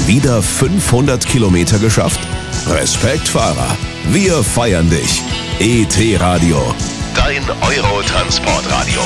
Schon wieder 500 Kilometer geschafft? Respekt, Fahrer. Wir feiern dich. ET Radio. Dein Euro-Transportradio.